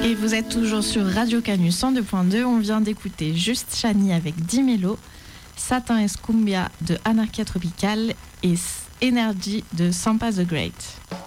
Et vous êtes toujours sur Radio Canu 102.2. On vient d'écouter Juste Chani avec Dimelo, Satin Escumbia de Anarchia Tropical et Energy de Sampa the Great.